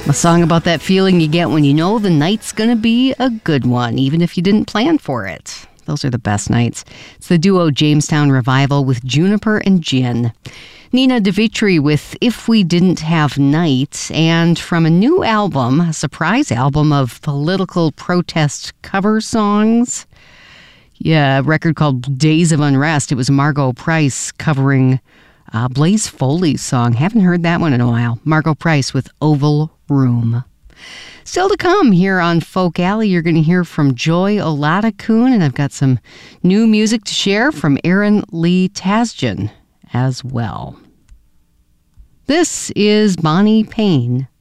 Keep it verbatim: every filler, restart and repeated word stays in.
A song about that feeling you get when you know the night's going to be a good one, even if you didn't plan for it. Those are the best nights. It's the duo Jamestown Revival with Juniper and Gin. Nina DeVitri with If We Didn't Have Night, and from a new album, a surprise album of political protest cover songs. Yeah, a record called Days of Unrest. It was Margot Price covering uh, Blaze Foley's song. Haven't heard that one in a while. Margot Price with Oval Room. Still to come here on Folk Alley, you're going to hear from Joy Olata-Kun, and I've got some new music to share from Aaron Lee Tasjan as well. This is Bonnie Payne.